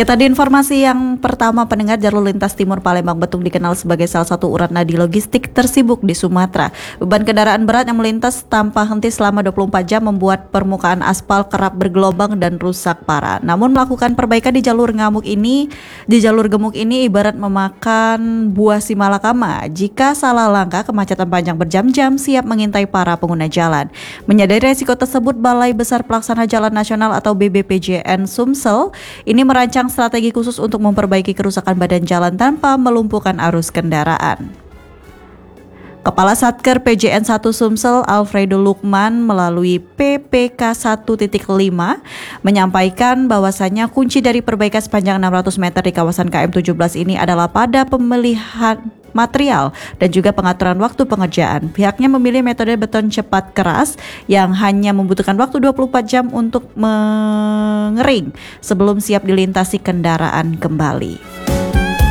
Kita di informasi yang pertama, pendengar, jalur lintas timur Palembang Betung dikenal sebagai salah satu urat nadi logistik tersibuk di Sumatera. Beban kendaraan berat yang melintas tanpa henti selama 24 jam membuat permukaan aspal kerap bergelombang dan rusak parah. Namun melakukan perbaikan di jalur gemuk ini ibarat memakan buah si malakama. Jika salah langkah, kemacetan panjang berjam-jam siap mengintai para pengguna jalan. Menyadari resiko tersebut, Balai Besar Pelaksana Jalan Nasional atau BBPJN Sumsel ini merancang strategi khusus untuk memperbaiki kerusakan badan jalan tanpa melumpuhkan arus kendaraan. Kepala Satker PJN 1 Sumsel Alfredo Lukman melalui PPK 1.5 menyampaikan bahwasannya kunci dari perbaikan sepanjang 600 meter di kawasan KM 17 ini adalah pada pemilihan material dan juga pengaturan waktu pengerjaan. Pihaknya memilih metode beton cepat keras yang hanya membutuhkan waktu 24 jam untuk mengering sebelum siap dilintasi kendaraan kembali.